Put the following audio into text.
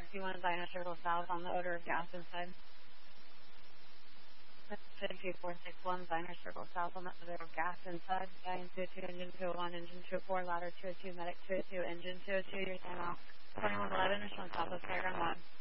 221 Diner Circle South on the odor of gas inside. 52461 Diner Circle South on the odor of gas inside. Dying 202, engine 201, engine 204, ladder 202, medic 202, engine 202, you're sign off. 2111, Richmond Southwest Paragon 1.